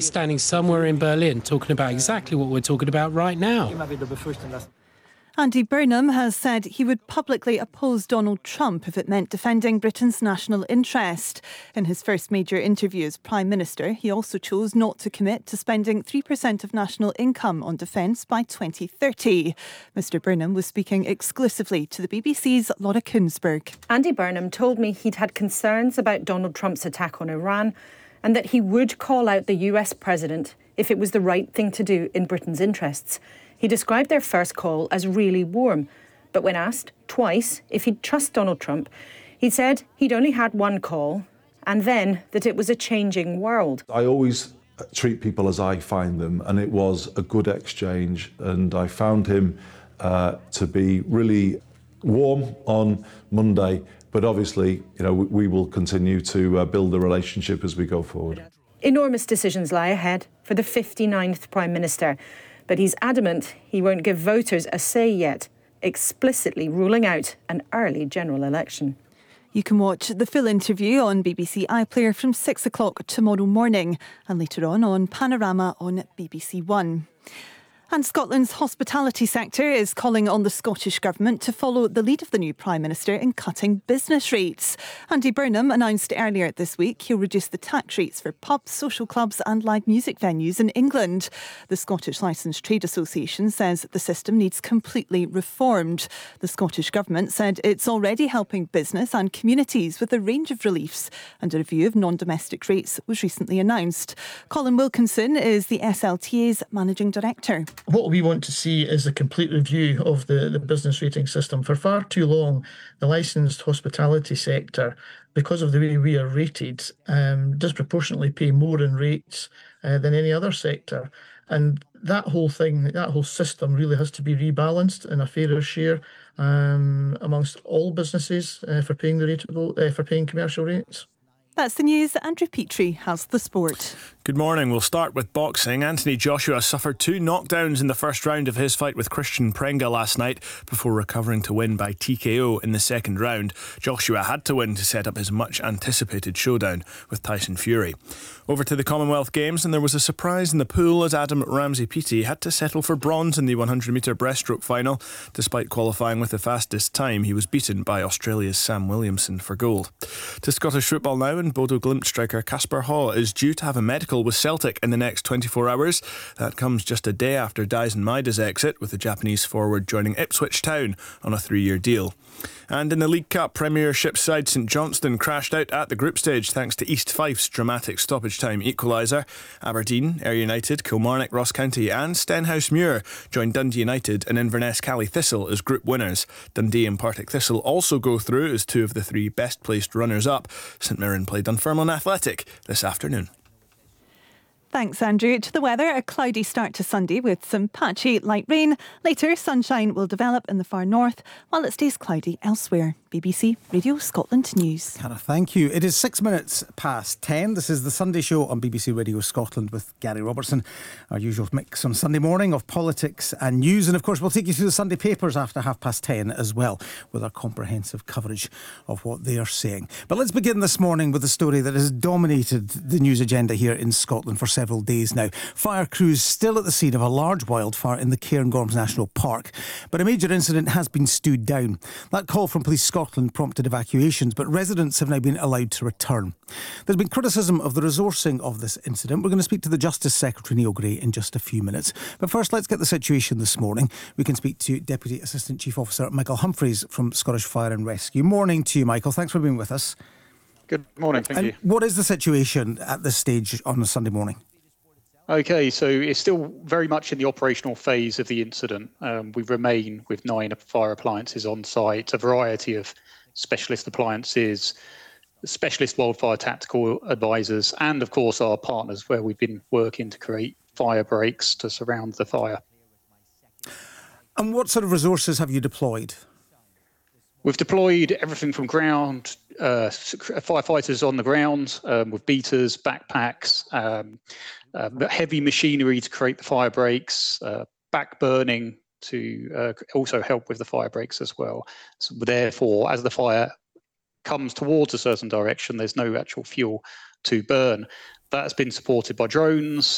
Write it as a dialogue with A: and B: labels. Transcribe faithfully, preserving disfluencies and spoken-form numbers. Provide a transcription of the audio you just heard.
A: standing somewhere in Berlin talking about exactly what we're talking about right now.
B: Andy Burnham has said he would publicly oppose Donald Trump if it meant defending Britain's national interest. In his first major interview as Prime Minister, he also chose not to commit to spending three percent of national income on defence by twenty thirty. Mr Burnham was speaking exclusively to the B B C's Laura Kunsberg.
C: Andy Burnham told me he'd had concerns about Donald Trump's attack on Iran and that he would call out the U S president if it was the right thing to do in Britain's interests. He described their first call as really warm, but when asked twice if he'd trust Donald Trump, he said he'd only had one call and then that it was a changing world.
D: I always treat people as I find them, and it was a good exchange, and I found him uh, to be really warm on Monday, but obviously, you know, we, we will continue to uh, build the relationship as we go forward.
C: Enormous decisions lie ahead for the fifty-ninth Prime Minister. But he's adamant he won't give voters a say yet, explicitly ruling out an early general election.
B: You can watch the full interview on B B C iPlayer from six o'clock tomorrow morning and later on on Panorama on B B C One. And Scotland's hospitality sector is calling on the Scottish Government to follow the lead of the new Prime Minister in cutting business rates. Andy Burnham announced earlier this week he'll reduce the tax rates for pubs, social clubs and live music venues in England. The Scottish Licensed Trade Association says the system needs completely reformed. The Scottish Government said it's already helping business and communities with a range of reliefs, and a review of non-domestic rates was recently announced. Colin Wilkinson is the S L T A's Managing Director.
E: What we want to see is a complete review of the, the business rating system. For far too long, the licensed hospitality sector, because of the way we are rated, um, disproportionately pay more in rates uh, than any other sector. And that whole thing, that whole system really has to be rebalanced in a fairer share um, amongst all businesses uh, for paying the rateable, uh, for paying commercial rates.
B: That's the news. Andrew Petrie has the sport.
F: Good morning. We'll start with boxing. Anthony Joshua suffered two knockdowns in the first round of his fight with Christian Prenga last night before recovering to win by T K O in the second round. Joshua had to win to set up his much anticipated showdown with Tyson Fury. Over to the Commonwealth Games, and there was a surprise in the pool as Adam Ramsey-Peaty had to settle for bronze in the one hundred metre breaststroke final. Despite qualifying with the fastest time, he was beaten by Australia's Sam Williamson for gold. To Scottish football now, and Bodo Glimt striker Casper Haw is due to have a medical with Celtic in the next twenty-four hours. That comes just a day after Daisen Maida's exit, with the Japanese forward joining Ipswich Town on a three-year deal. And in the League Cup, Premiership side St Johnstone crashed out at the group stage thanks to East Fife's dramatic stoppage time equaliser. Aberdeen, Ayr United, Kilmarnock, Ross County and Stenhousemuir joined Dundee United and Inverness Cally Thistle as group winners. Dundee and Partick Thistle also go through as two of the three best placed runners up. St Mirren play Dunfermline Athletic this afternoon.
B: Thanks, Andrew. To the weather, a cloudy start to Sunday with some patchy light rain. Later, sunshine will develop in the far north, while it stays cloudy elsewhere. B B C Radio Scotland News.
G: Cara, thank you. It is six minutes past ten. This is the Sunday Show on B B C Radio Scotland with Gary Robertson. Our usual mix on Sunday morning of politics and news. And of course, we'll take you through the Sunday papers after half past ten as well, with our comprehensive coverage of what they are saying. But let's begin this morning with a story that has dominated the news agenda here in Scotland for several days now. Fire crews still at the scene of a large wildfire in the Cairngorms National Park. But a major incident has been stewed down. That call from Police Scotland prompted evacuations, but residents have now been allowed to return. There's been criticism of the resourcing of this incident. We're going to speak to the Justice Secretary, Neil Gray, in just a few minutes. But first, let's get the situation this morning. We can speak to Deputy Assistant Chief Officer Michael Humphreys from Scottish Fire and Rescue. Morning to you, Michael. Thanks for being with us.
H: Good morning, thank
G: and
H: you.
G: What is the situation at this stage on a Sunday morning?
H: Okay, so it's still very much in the operational phase of the incident. Um, we remain with nine fire appliances on site, a variety of specialist appliances, specialist wildfire tactical advisors, and of course our partners, where we've been working to create fire breaks to surround the fire.
G: And what sort of resources have you deployed?
H: We've deployed everything from ground, uh, firefighters on the ground um, with beaters, backpacks, um, uh, heavy machinery to create the fire breaks, uh, back burning to uh, also help with the fire breaks as well. So therefore, as the fire comes towards a certain direction, there's no actual fuel to burn. That's been supported by drones,